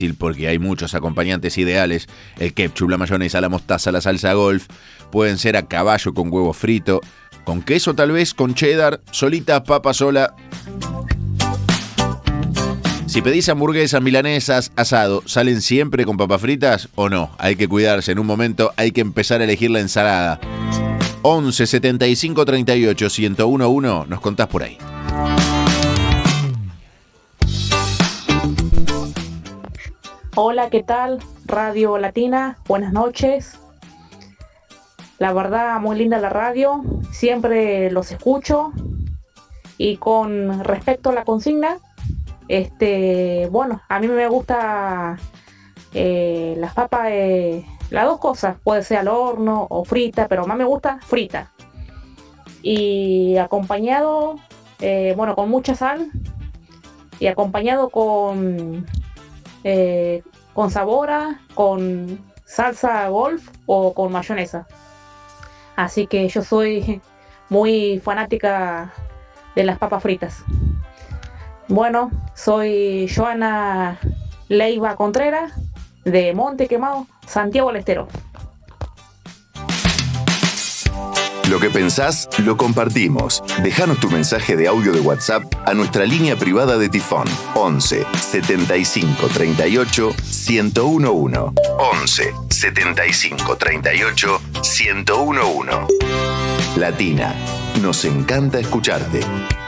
porque hay muchos acompañantes ideales. El ketchup, la mayonesa, la mostaza, la salsa golf. Pueden ser a caballo con huevo frito, con queso tal vez, con cheddar, solita, papa sola. Si pedís hamburguesas, milanesas, asado, ¿salen siempre con papas fritas o no? Hay que cuidarse, en un momento hay que empezar a elegir la ensalada. 11 75 38 1011, nos contás por ahí. Hola, ¿qué tal? Radio Latina, buenas noches. La verdad, muy linda la radio, siempre los escucho. Y con respecto a la consigna, bueno, a mí me gusta las papas, las dos cosas, puede ser al horno o frita, pero más me gusta frita. Y acompañado, bueno, con mucha sal y acompañado con sabora, con salsa golf o con mayonesa. Así que yo soy muy fanática de las papas fritas. Bueno, soy Joana Leiva Contreras, de Monte Quemado, Santiago del Estero. Lo que pensás, lo compartimos. Déjanos tu mensaje de audio de WhatsApp a nuestra línea privada de Tifón. 11 75 38 1011. 11 75 38 1011. Latina, nos encanta escucharte.